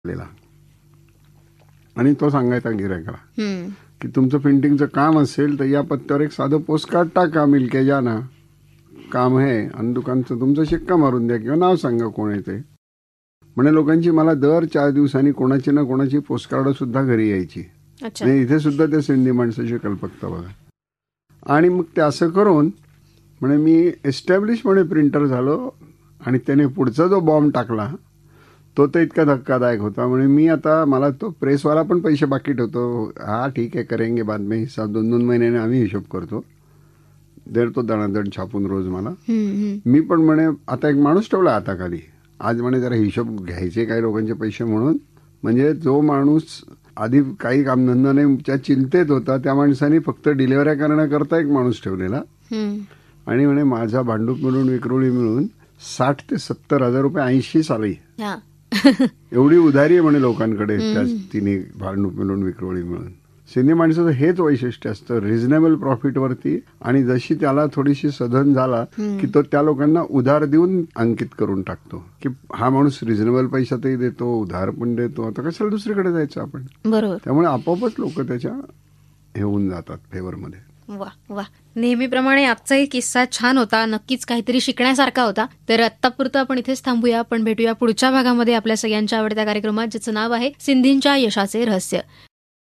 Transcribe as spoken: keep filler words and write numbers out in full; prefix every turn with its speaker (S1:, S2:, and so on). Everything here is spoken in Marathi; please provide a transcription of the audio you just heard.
S1: दिला आणि तो सांगायचा गिरायकाला
S2: हम्म.
S1: की तुमचं पेंटिंगचं काम असेल तर या पत्त्यावर एक साधं पोस्टकार्ड टाका, मिलके जाना काम आहे, आणि दुकानचं तुमचा शिक्का मारून द्या किंवा नाव सांगा कोण आहे ते. म्हणजे लोकांची मला दर चार दिवसांनी कोणाची ना कोणाची पोस्टकार्ड सुद्धा घरी यायची.
S2: अच्छा.
S1: म्हणजे इथे सुद्धा त्या सिंधी माणसाची कल्पकता बघा. आणि मग ते असं करून म्हणजे मी एस्टॅब्लिश म्हणे प्रिंटर झालो. आणि त्याने पुढचा जो बॉम्ब टाकला तो तर इतका धक्कादायक होता. म्हणजे मी आता मला तो प्रेसवाला पण पैसे बाकी ठेवतो, हा ठीक आहे करेंगे बाद में हिसाब, दोन दोन महिन्याने आम्ही हिशोब करतो, देतो दणादण छापून रोज मला. मी पण म्हणे आता एक माणूस ठेवला हाताखाली, आज म्हणे जरा हिशोब घ्यायचे काही लोकांचे पैसे म्हणून. म्हणजे जो माणूस आधी काही कामधंदा नाही त्या चिंतेत होता त्या माणसाने फक्त डिलिव्हऱ्या करण्याकरता एक माणूस ठेवलेला. आणि म्हणे माझा भांडूप मिळून विक्रोळी मिळून साठ ते सत्तर हजार रुपये ऐंशी साली एवढी उधारी आहे म्हणे लोकांकडे त्या तिन्ही भांडूप मिळून विक्रोळी मिळून. सिंधी माणसाचं हेच वैशिष्ट्य असतं, रिझनेबल प्रॉफिटवरती. आणि जशी त्याला थोडीशी सधन झाला की तो त्या लोकांना उधार देऊन अंकित करून टाकतो की हा माणूस रिझनेबल पैशातही देतो, उधार पण देतो, आता कशाला दुसरीकडे जायचं आपण.
S2: बरोबर.
S1: त्यामुळे आपोआपच लोक त्याच्या हे होऊन जातात फेवरमध्ये.
S2: वा वा, नेहमीप्रमाणे आजचाही किस्सा छान होता, नक्कीच काहीतरी शिकण्यासारखा होता. तर आत्तापुरतं आपण इथेच थांबूया, आपण भेटूया पुढच्या भागामध्ये आपल्या सगळ्यांच्या आवडत्या कार्यक्रमात, ज्याचं नाव आहे सिंधींच्या यशाचे रहस्य.